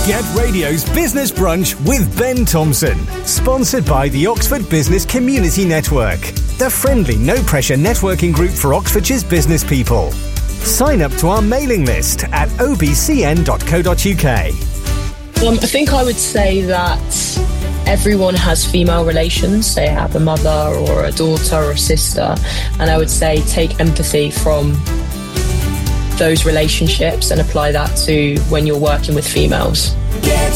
Get Radio's Business Brunch with Ben Thompson. Sponsored by the Oxford Business Community Network, the friendly, no-pressure networking group for Oxfordshire's business people. Sign up to our mailing list at obcn.co.uk. I think I would say that everyone has female relations. They have a mother or a daughter or a sister. And I would say take empathy from those relationships and apply that to when you're working with females.